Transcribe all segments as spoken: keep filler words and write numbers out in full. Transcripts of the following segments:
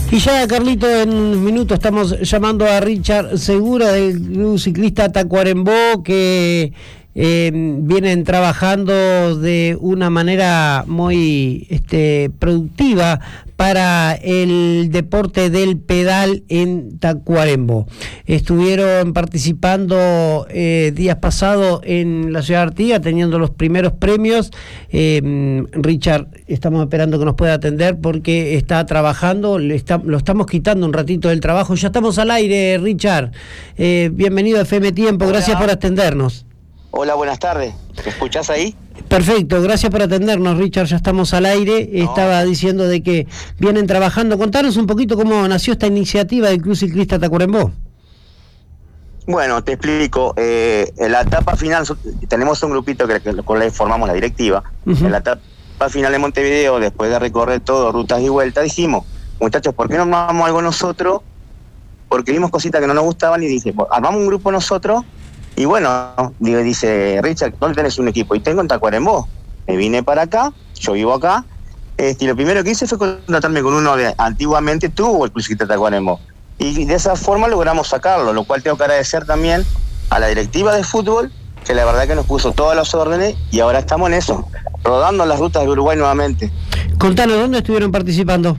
Y ya, Carlito, en un minuto estamos llamando a Richard Segura del Club Ciclista Tacuarembó, que eh, vienen trabajando de una manera muy este, productiva para el deporte del pedal en Tacuarembó. Estuvieron participando eh, días pasados en la ciudad de Artigas, teniendo los primeros premios. Eh, Richard, estamos esperando que nos pueda atender porque está trabajando, le está, lo estamos quitando un ratito del trabajo. Ya estamos al aire, Richard. Eh, bienvenido a F M Tiempo, Hola. Gracias por atendernos. Hola, buenas tardes. ¿Me escuchás ahí? Perfecto, gracias por atendernos, Richard, ya estamos al aire. No. Estaba diciendo de que vienen trabajando. Contanos un poquito cómo nació esta iniciativa del Club Ciclista Tacuarembó. Bueno, te explico. Eh, en la etapa final, tenemos un grupito que, que con el que formamos la directiva. Uh-huh. En la etapa final de Montevideo, después de recorrer todo, rutas y vueltas, dijimos, muchachos, ¿por qué no armamos algo nosotros? Porque vimos cositas que no nos gustaban y dije, armamos un grupo nosotros. Y bueno, dice Richard, ¿dónde tenés un equipo? Y tengo en Tacuarembó. Me vine para acá, yo vivo acá. Este, y lo primero que hice fue contratarme con uno de antiguamente tuvo el Club Ciclista Tacuarembó. Y de esa forma logramos sacarlo, lo cual tengo que agradecer también a la directiva de fútbol, que la verdad que nos puso todas las órdenes y ahora estamos en eso, rodando las rutas de Uruguay nuevamente. Contanos, ¿dónde estuvieron participando?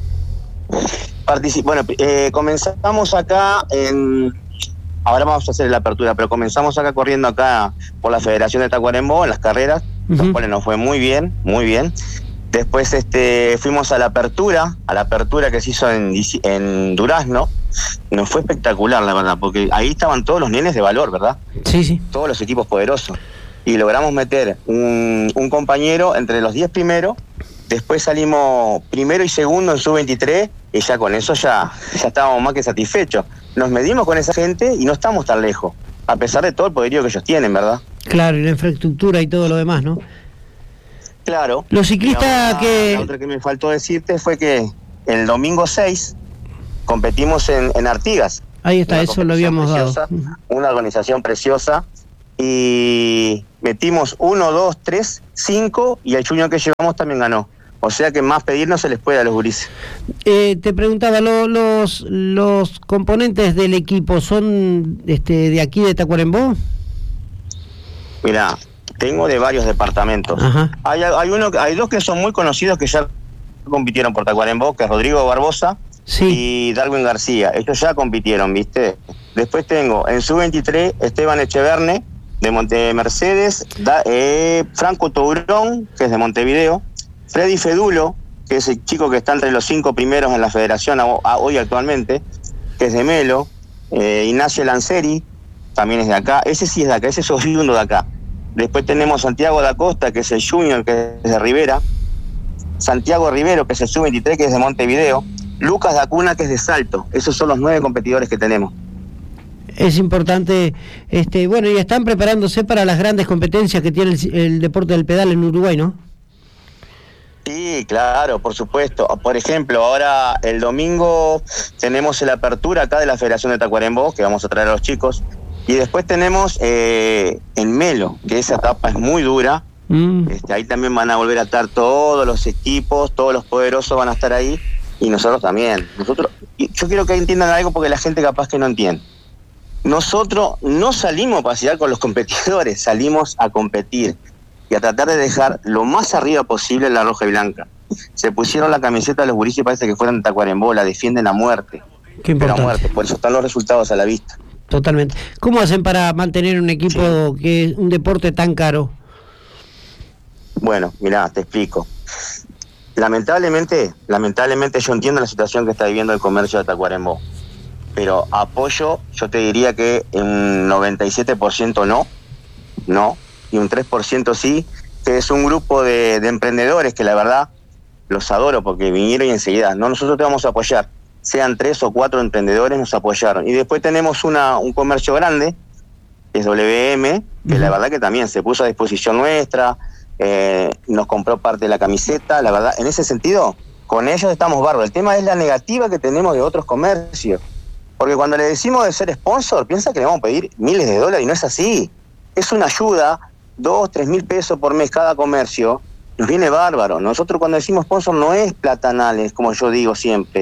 Particip- bueno, eh, comenzamos acá en... Ahora vamos a hacer la apertura, pero comenzamos acá corriendo acá por la Federación de Tacuarembó, en las carreras, uh-huh. Los cuales nos fue muy bien, muy bien. Después este, fuimos a la apertura, a la apertura que se hizo en, en Durazno. Nos fue espectacular, la verdad, porque ahí estaban todos los nenes de valor, ¿verdad? Sí, sí. Todos los equipos poderosos. Y logramos meter un, un compañero entre los diez primeros. Después salimos primero y segundo en sub veintitrés y ya con eso ya, ya estábamos más que satisfechos. Nos medimos con esa gente y no estamos tan lejos, a pesar de todo el poderío que ellos tienen, ¿verdad? Claro, y la infraestructura y todo lo demás, ¿no? Claro. Los ciclistas la, que... La otra que me faltó decirte fue que el domingo seis competimos en, en Artigas. Ahí está, eso lo habíamos preciosa, dado. Una organización preciosa. Y metimos uno, dos, tres, cinco y el junior que llevamos también ganó. O sea que más pedir no se les puede a los gurises. Eh, te preguntaba, lo, los los componentes del equipo, ¿son este de aquí de Tacuarembó? Mira, tengo de varios departamentos. Ajá. Hay, hay uno, hay dos que son muy conocidos que ya compitieron por Tacuarembó, que es Rodrigo Barbosa, sí, y Darwin García. Ellos ya compitieron, ¿viste? Después tengo en sub veintitrés Esteban Echeverne, de Monte Mercedes, da, eh, Franco Tourón, que es de Montevideo, Freddy Fedulo, que es el chico que está entre los cinco primeros en la federación a, a, hoy actualmente, que es de Melo, eh, Ignacio Lanceri, también es de acá, ese sí es de acá, ese es oriundo de acá. Después tenemos Santiago da Costa, que es el junior, que es de Rivera, Santiago Rivero, que es el sub veintitrés, que es de Montevideo, Lucas Dacuna, que es de Salto. Esos son los nueve competidores que tenemos. Es importante, este, bueno, y están preparándose para las grandes competencias que tiene el, el deporte del pedal en Uruguay, ¿no? Sí, claro, por supuesto. Por ejemplo, ahora el domingo tenemos la apertura acá de la Federación de Tacuarembó, que vamos a traer a los chicos, y después tenemos eh, en Melo, que esa etapa es muy dura. Mm. Este, ahí también van a volver a estar todos los equipos, todos los poderosos van a estar ahí, y nosotros también. Nosotros, yo quiero que entiendan algo porque la gente capaz que no entiende. Nosotros no salimos a pasear con los competidores, salimos a competir y a tratar de dejar lo más arriba posible la roja y blanca. Se pusieron la camiseta de los gurises y parece que fueran de Tacuarembó, la defienden a muerte. Qué importante. A muerte, por eso están los resultados a la vista. Totalmente. ¿Cómo hacen para mantener un equipo sí. que es un deporte tan caro? Bueno, mirá, te explico. Lamentablemente, lamentablemente yo entiendo la situación que está viviendo el comercio de Tacuarembó. Pero apoyo, yo te diría que un noventa y siete por ciento no, no, y un tres por ciento sí, que es un grupo de, de emprendedores que la verdad los adoro porque vinieron y enseguida, no, nosotros te vamos a apoyar, sean tres o cuatro emprendedores nos apoyaron. Y después tenemos una un comercio grande, que es W M, que uh-huh. la verdad que también se puso a disposición nuestra, eh, nos compró parte de la camiseta, la verdad, en ese sentido, con ellos estamos bárbaros. El tema es la negativa que tenemos de otros comercios. Porque cuando le decimos de ser sponsor, piensa que le vamos a pedir miles de dólares y no es así. Es una ayuda, dos, tres mil pesos por mes cada comercio, nos viene bárbaro. Nosotros cuando decimos sponsor no es platanales, como yo digo siempre.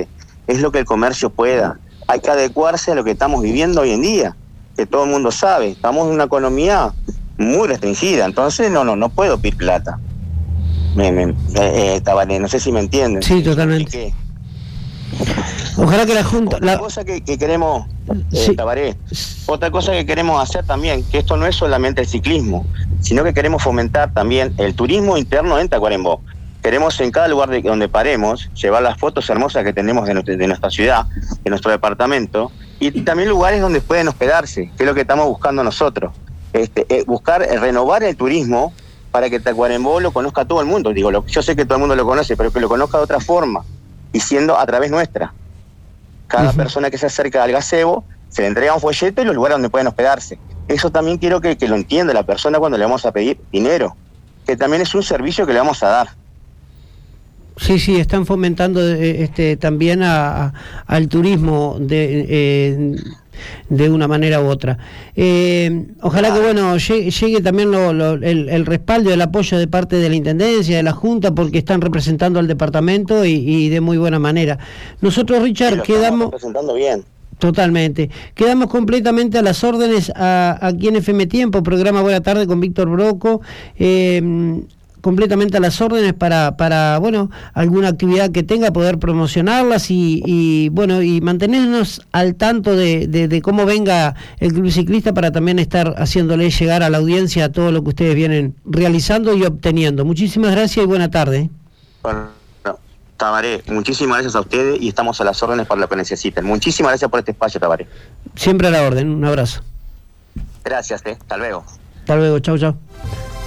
es lo que el comercio pueda. Hay que adecuarse a lo que estamos viviendo hoy en día, que todo el mundo sabe. Estamos en una economía muy restringida, entonces no, no, no puedo pedir plata. Me, me, eh, Tabaré, no sé si me entienden. Sí, totalmente. Ojalá que la Junta... Otra la... cosa que, que queremos, eh, sí. Tabaré, otra cosa que queremos hacer también, que esto no es solamente el ciclismo, sino que queremos fomentar también el turismo interno en Tacuarembó. Queremos en cada lugar de, donde paremos, llevar las fotos hermosas que tenemos de, nuestra, de nuestra ciudad, de nuestro departamento, y también lugares donde pueden hospedarse, que es lo que estamos buscando nosotros. Este, eh, buscar eh, renovar el turismo para que Tacuarembó lo conozca todo el mundo. Digo, lo, yo sé que todo el mundo lo conoce, pero que lo conozca de otra forma, y siendo a través nuestra. Cada uh-huh. persona que se acerca al gazebo se le entrega un folleto y los lugares donde pueden hospedarse. Eso también quiero que, que lo entienda la persona cuando le vamos a pedir dinero, que también es un servicio que le vamos a dar. Sí, sí, están fomentando este también a, a, al turismo de eh, de una manera u otra. Eh, ojalá que bueno llegue, llegue también lo, lo, el, el respaldo y el apoyo de parte de la Intendencia, de la Junta, porque están representando al departamento y, y de muy buena manera. Nosotros, Richard, sí, quedamos representando bien. Totalmente. Quedamos completamente a las órdenes a, aquí en F M Tiempo, programa Buena Tarde con Víctor Broco. Eh, completamente a las órdenes para, para bueno, alguna actividad que tenga, poder promocionarlas y, y bueno, y mantenernos al tanto de, de, de cómo venga el Club Ciclista, para también estar haciéndole llegar a la audiencia todo lo que ustedes vienen realizando y obteniendo. Muchísimas gracias y buena tarde. Bueno, Tabaré, muchísimas gracias a ustedes y estamos a las órdenes para lo que necesiten. Muchísimas gracias por este espacio, Tabaré. Siempre a la orden, un abrazo. Gracias, eh. Hasta luego. Hasta luego, chau, chau.